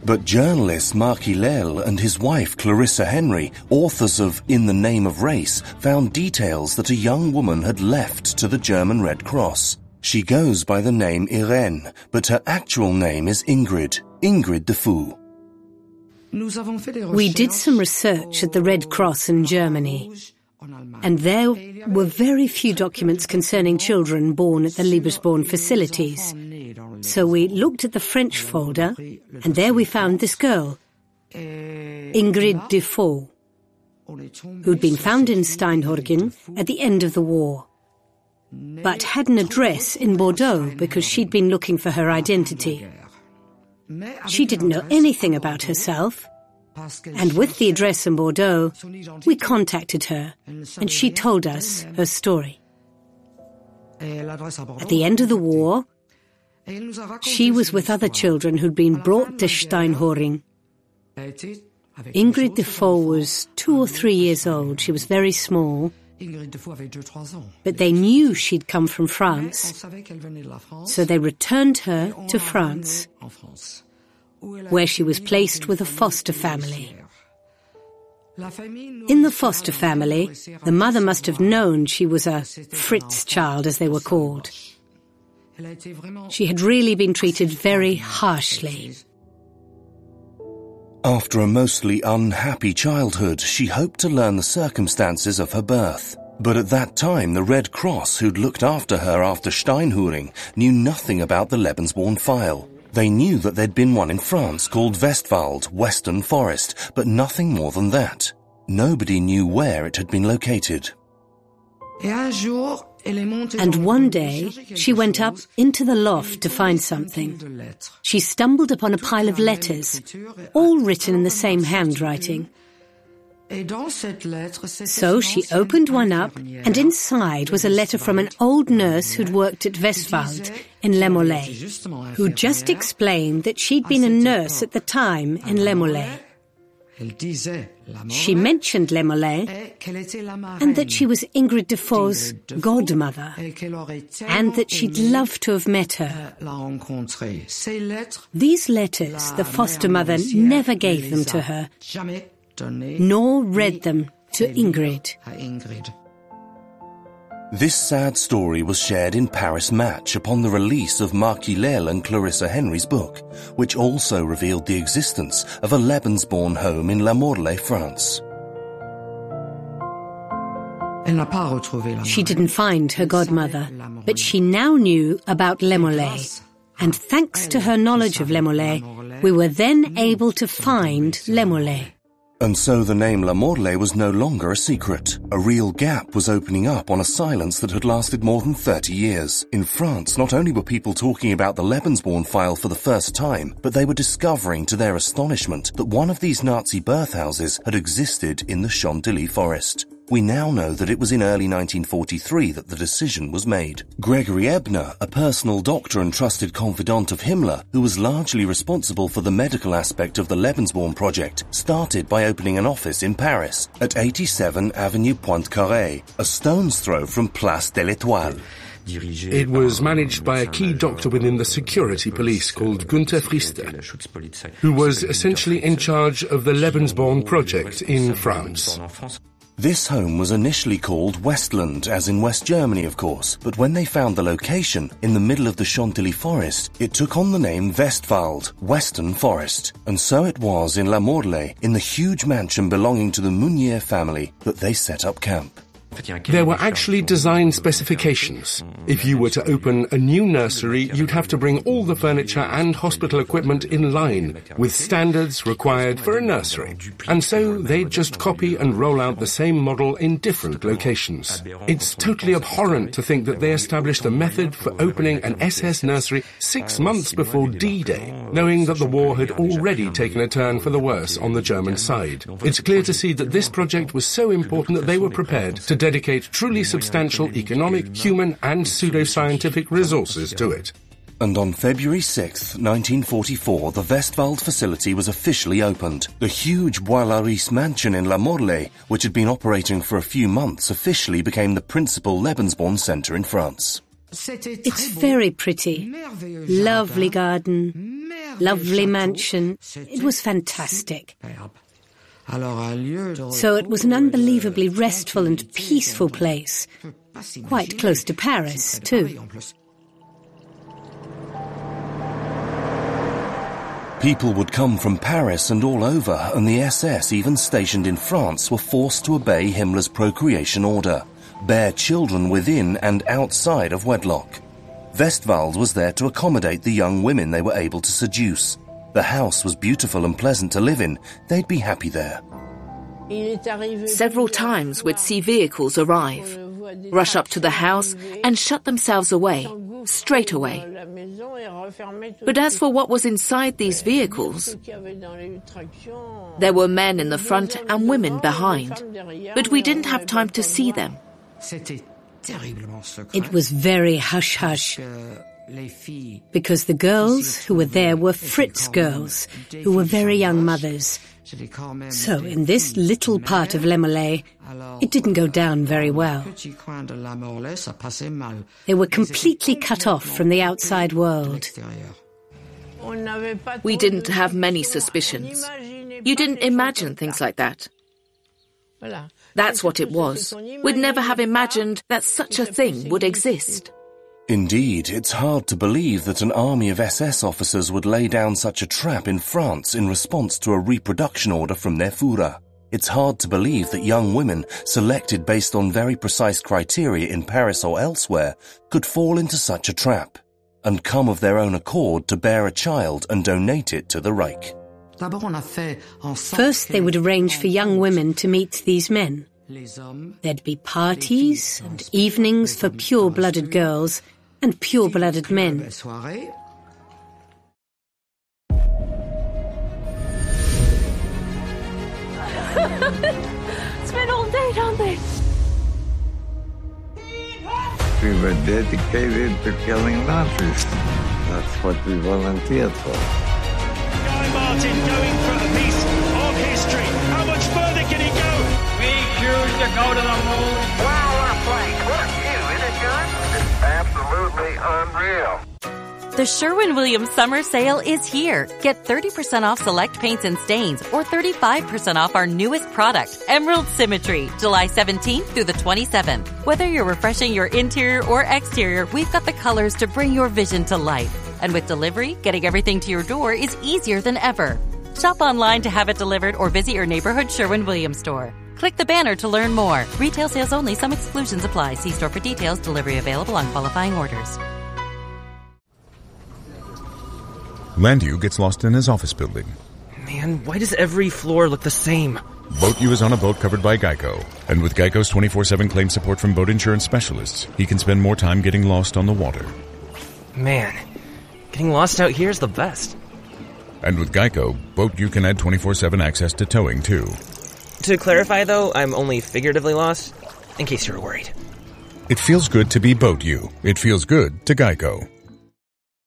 But journalist Marc Hillel and his wife Clarissa Henry, authors of In the Name of Race, found details that a young woman had left to the German Red Cross. She goes by the name Irene, but her actual name is Ingrid Defoe. We did some research at the Red Cross in Germany, and there were very few documents concerning children born at the Liebesborn facilities. So we looked at the French folder, and there we found this girl, Ingrid Defoe, who'd been found in Steinhorgen at the end of the war, but had an address in Bordeaux because she'd been looking for her identity. She didn't know anything about herself, and with the address in Bordeaux, we contacted her, and she told us her story. At the end of the war, she was with other children who'd been brought to Steinhorgen. Ingrid Defoe was 2 or 3 years old. She was very small, but they knew she'd come from France, so they returned her to France, where she was placed with a foster family. In the foster family, the mother must have known she was a Fritz child, as they were called. She had really been treated very harshly. After a mostly unhappy childhood, she hoped to learn the circumstances of her birth. But at that time, the Red Cross, who'd looked after her after Steinhorgen, knew nothing about the Lebensborn file. They knew that there'd been one in France called Westwald, Western Forest, but nothing more than that. Nobody knew where it had been located. And one day, she went up into the loft to find something. She stumbled upon a pile of letters, all written in the same handwriting. So she opened one up, and inside was a letter from an old nurse who'd worked at Westwald in Le Mollet, who just explained that she'd been a nurse at the time in Le Mollet. She mentioned Le Mollet, and that she was Ingrid Defoe's godmother, and that she'd love to have met her. These letters, the foster mother never gave them to her, nor read them to Ingrid. This sad story was shared in Paris Match upon the release of Marc Hillel and Clarissa Henry's book, which also revealed the existence of a Lebensborn home in La Morlaix, France. She didn't find her godmother, but she now knew about Le Mollet, and thanks to her knowledge of Le Mollet, we were then able to find Le Mollet. And so the name La Morlaix was no longer a secret. A real gap was opening up on a silence that had lasted more than 30 years. In France, not only were people talking about the Lebensborn file for the first time, but they were discovering to their astonishment that one of these Nazi birthhouses had existed in the Chantilly forest. We now know that it was in early 1943 that the decision was made. Gregory Ebner, a personal doctor and trusted confidant of Himmler, who was largely responsible for the medical aspect of the Lebensborn project, started by opening an office in Paris at 87 Avenue Poincaré, a stone's throw from Place de l'Étoile. It was managed by a key doctor within the security police called Günther Frister, who was essentially in charge of the Lebensborn project in France. This home was initially called Westland, as in West Germany, of course, but when they found the location, in the middle of the Chantilly forest, it took on the name Westwald, Western Forest. And so it was in La Morlaix, in the huge mansion belonging to the Mounier family, that they set up camp. There were actually design specifications. If you were to open a new nursery, you'd have to bring all the furniture and hospital equipment in line with standards required for a nursery. And so they'd just copy and roll out the same model in different locations. It's totally abhorrent to think that they established a method for opening an SS nursery 6 months before D-Day, knowing that the war had already taken a turn for the worse on the German side. It's clear to see that this project was so important that they were prepared to dedicate truly substantial economic, human and pseudo-scientific resources to it. And on February 6, 1944, the Westwald facility was officially opened. The huge Bois-Laris mansion in La Morlaix, which had been operating for a few months, officially became the principal Lebensborn centre in France. It's very pretty. Lovely garden. lovely mansion. It was fantastic. So it was an unbelievably restful and peaceful place, quite close to Paris, too. People would come from Paris and all over, and the SS, even stationed in France, were forced to obey Himmler's procreation order, bear children within and outside of wedlock. Westwald was there to accommodate the young women they were able to seduce. The house was beautiful and pleasant to live in. They'd be happy there. Several times we'd see vehicles arrive, rush up to the house and shut themselves away, straight away. But as for what was inside these vehicles, there were men in the front and women behind, but we didn't have time to see them. It was very hush-hush, because the girls who were there were Fritz girls, who were very young mothers. So in this little part of Les Mollets, it didn't go down very well. They were completely cut off from the outside world. We didn't have many suspicions. You didn't imagine things like that. That's what it was. We'd never have imagined that such a thing would exist. Indeed, it's hard to believe that an army of SS officers would lay down such a trap in France in response to a reproduction order from their Führer. It's hard to believe that young women, selected based on very precise criteria in Paris or elsewhere, could fall into such a trap and come of their own accord to bear a child and donate it to the Reich. First, they would arrange for young women to meet these men. There'd be parties and evenings for pure-blooded girls and pure-blooded men. It's been all day, don't they? We were dedicated to killing Nazis. That's what we volunteered for. Guy Martin going for a piece of history. How much further can he go? We choose to go to the moon. Wow, what a flight. What a view, isn't it, John? It's absolutely unreal. The Sherwin-Williams Summer Sale is here. Get 30% off select paints and stains or 35% off our newest product, Emerald Symmetry, July 17th through the 27th. Whether you're refreshing your interior or exterior, we've got the colors to bring your vision to life. And with delivery, getting everything to your door is easier than ever. Shop online to have it delivered or visit your neighborhood Sherwin-Williams store. Click the banner to learn more. Retail sales only. Some exclusions apply. See store for details. Delivery available on qualifying orders. Landu gets lost in his office building. Man, why does every floor look the same? BoatU is on a boat covered by Geico. And with Geico's 24/7 claim support from boat insurance specialists, he can spend more time getting lost on the water. Man, getting lost out here is the best. And with Geico, BoatU can add 24/7 access to towing, too. To clarify, though, I'm only figuratively lost, in case you were worried. It feels good to be BoatU. It feels good to Geico.